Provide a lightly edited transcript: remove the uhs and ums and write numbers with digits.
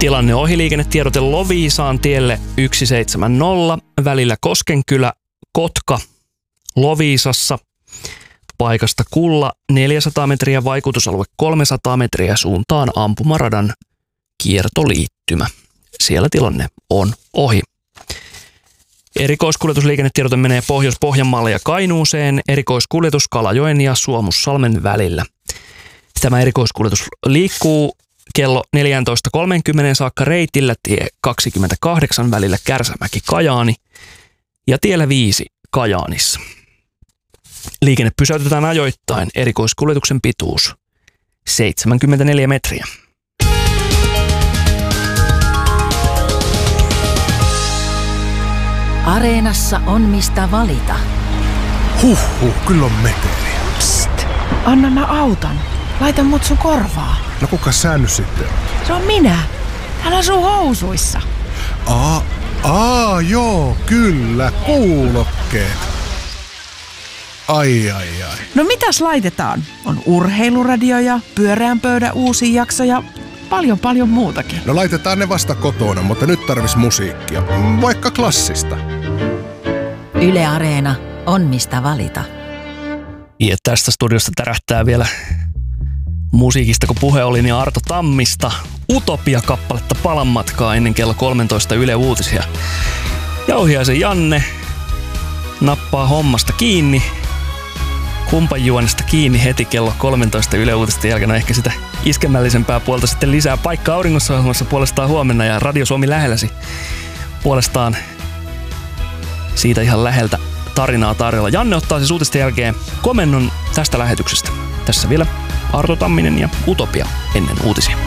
Tilanne ohiliikennetiedote Loviisaan tielle 170 välillä Koskenkylä, Kotka, Loviisassa. Paikasta Kulla 400 metriä, vaikutusalue 300 metriä, suuntaan ampumaradan kiertoliittymä. Siellä tilanne on ohi. Erikoiskuljetusliikennetiedote menee Pohjois-Pohjanmaalle ja Kainuuseen. Erikoiskuljetus Kalajoen ja Suomussalmen välillä. Tämä erikoiskuljetus liikkuu kello 14.30 saakka reitillä tie 28 välillä Kärsämäki-Kajaani ja tiellä 5 Kajaanissa. Liikenne pysäytetään ajoittain. Erikoiskuljetuksen pituus 74 metriä. Areenassa on mistä valita. Kyllä on meteliä. Psst, anna mä autan. Laita mut sun korvaa. No kuka sä nyt sitten? Se on minä. Täällä on sun housuissa. Joo, kyllä, kuulokkeet. Ai. No mitäs laitetaan? On urheiluradio ja pyöreän pöydän uusi jakso ja paljon muutakin. No laitetaan ne vasta kotona, mutta nyt tarvis musiikkia. Vaikka klassista. Yle Areena on mistä valita. Ja tästä studiosta tärähtää vielä musiikista, kun puhe oli, niin Arto Tammista Utopia-kappaletta Palan matkaa ennen kello 13 Yle Uutisia. Jauhiaisen Janne nappaa hommasta kiinni, kumpanjuonesta kiinni heti kello 13 Yle Uutisten jälkeen. Ehkä sitä iskemällisempää puolta sitten lisää. Paikka auringossa ohjelmassa puolestaan huomenna ja Radio Suomi lähelläsi puolestaan siitä ihan läheltä tarinaa tarjolla. Janne ottaa siis uutisten jälkeen komennon tästä lähetyksestä. Tässä vielä Arto Tamminen ja Utopia ennen uutisia.